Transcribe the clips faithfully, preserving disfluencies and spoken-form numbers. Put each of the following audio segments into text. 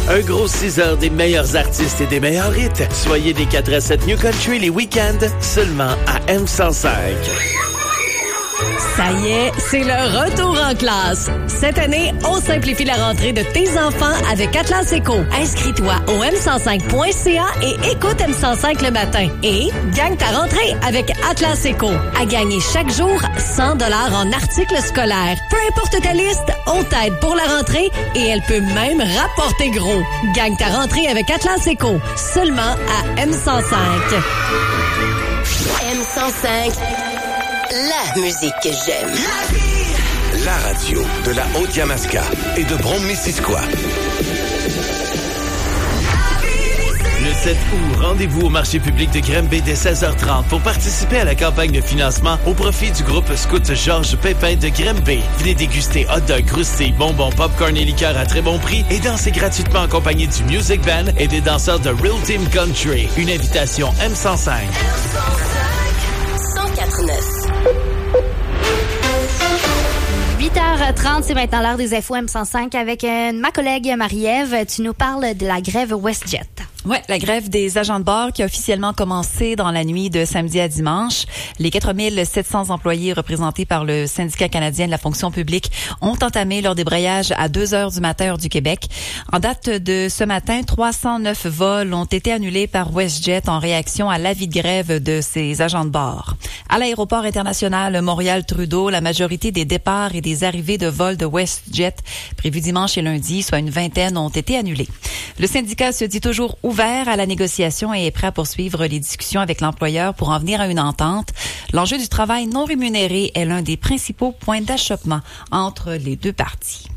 Un gros six heures des meilleurs artistes et des meilleurs hits. Soyez des quatre à sept New Country les week-ends, seulement à M cent cinq. Ça y est, c'est le retour en classe. Cette année, on simplifie la rentrée de tes enfants avec Atlas Éco. Inscris-toi au m cent cinq point c a et écoute M cent cinq le matin. Et gagne ta rentrée avec Atlas Éco. À gagner chaque jour cent dollars en articles scolaires. Peu importe ta liste, on t'aide pour la rentrée et elle peut même rapporter gros. Gagne ta rentrée avec Atlas Éco. Seulement à M cent cinq. M cent cinq. La musique que j'aime. La radio de la Haute-Yamaska et de Brome-Missisquoi. Le sept août, rendez-vous au marché public de Granby dès seize heures trente pour participer à la campagne de financement au profit du groupe scout Georges Pépin de Granby. Venez déguster hot dog, croustilles, bonbons, popcorn et liqueurs à très bon prix et danser gratuitement en compagnie du Music Band et des danseurs de Real Team Country. Une invitation M cent cinq. cent quatre neuf. huit heures trente, c'est maintenant l'heure des infos M cent cinq avec euh, ma collègue Marie-Ève. Tu nous parles de la grève WestJet. Ouais, la grève des agents de bord qui a officiellement commencé dans la nuit de samedi à dimanche. Les quatre mille sept cents employés représentés par le syndicat canadien de la fonction publique ont entamé leur débrayage à deux heures du matin heure du Québec. En date de ce matin, trois cent neuf vols ont été annulés par WestJet en réaction à l'avis de grève de ces agents de bord. À l'aéroport international Montréal-Trudeau, la majorité des départs et des arrivées de vols de WestJet prévus dimanche et lundi, soit une vingtaine, ont été annulés. Le syndicat se dit toujours ouvert à la négociation et est prêt à poursuivre les discussions avec l'employeur pour en venir à une entente. L'enjeu du travail non rémunéré est l'un des principaux points d'achoppement entre les deux parties.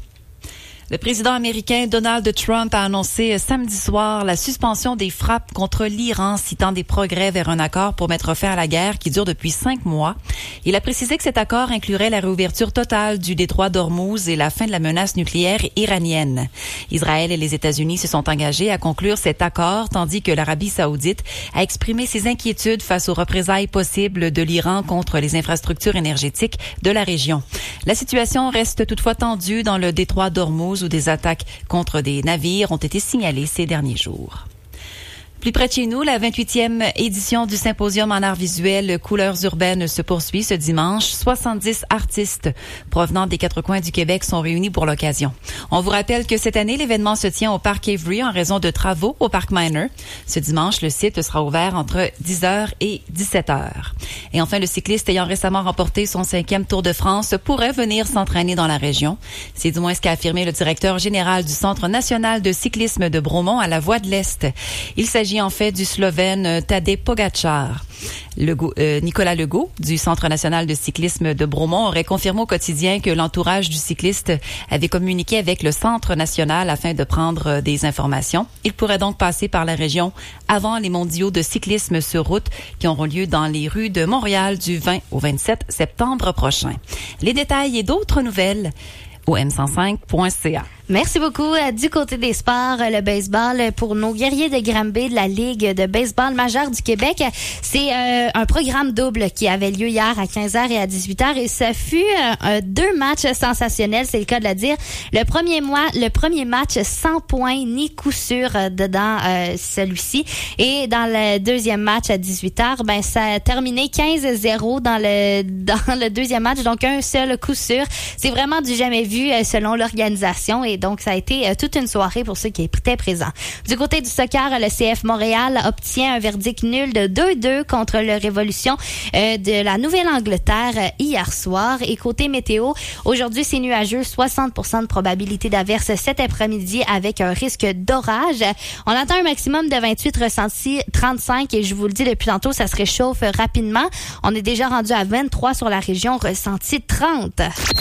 Le président américain Donald Trump a annoncé samedi soir la suspension des frappes contre l'Iran, citant des progrès vers un accord pour mettre fin à la guerre qui dure depuis cinq mois. Il a précisé que cet accord inclurait la réouverture totale du détroit d'Ormuz et la fin de la menace nucléaire iranienne. Israël et les États-Unis se sont engagés à conclure cet accord, tandis que l'Arabie saoudite a exprimé ses inquiétudes face aux représailles possibles de l'Iran contre les infrastructures énergétiques de la région. La situation reste toutefois tendue dans le détroit d'Ormuz, où des attaques contre des navires ont été signalées ces derniers jours. Plus près de chez nous, la vingt-huitième édition du symposium en art visuel Couleurs urbaines se poursuit ce dimanche. soixante-dix artistes provenant des quatre coins du Québec sont réunis pour l'occasion. On vous rappelle que cette année, l'événement se tient au Parc Avery en raison de travaux au Parc Minor. Ce dimanche, le site sera ouvert entre dix heures et dix-sept heures. Et enfin, le cycliste ayant récemment remporté son cinquième Tour de France pourrait venir s'entraîner dans la région. C'est du moins ce qu'a affirmé le directeur général du Centre national de cyclisme de Bromont à la Voie de l'Est. Il s'agit en fait du Slovène Tadej Pogačar. Legault, euh, Nicolas Legault du Centre national de cyclisme de Bromont aurait confirmé au quotidien que l'entourage du cycliste avait communiqué avec le Centre national afin de prendre des informations. Il pourrait donc passer par la région avant les mondiaux de cyclisme sur route qui auront lieu dans les rues de Montréal du vingt au vingt-sept septembre prochain. Les détails et d'autres nouvelles au m cent cinq point c a. Merci beaucoup. Du côté des sports, le baseball pour nos guerriers de Granby de la Ligue de baseball majeure du Québec. C'est euh, un programme double qui avait lieu hier à quinze heures et à dix-huit heures et ce fut euh, deux matchs sensationnels, c'est le cas de le dire. Le premier mois, le premier match sans points ni coup sûr euh, dedans euh, celui-ci. Et dans le deuxième match à dix-huit heures, ben ça a terminé quinze zéro dans le dans le deuxième match, donc un seul coup sûr. C'est vraiment du jamais vu euh, selon l'organisation et donc ça a été euh, toute une soirée pour ceux qui étaient présents. Du côté du soccer, le C F Montréal obtient un verdict nul de deux deux contre le Révolution euh, de la Nouvelle-Angleterre euh, hier soir. Et côté météo, aujourd'hui c'est nuageux, soixante pour cent de probabilité d'averse cet après-midi avec un risque d'orage. On attend un maximum de vingt-huit, ressenti trente-cinq et je vous le dis depuis tantôt, ça se réchauffe rapidement. On est déjà rendu à vingt-trois sur la région, ressenti trente.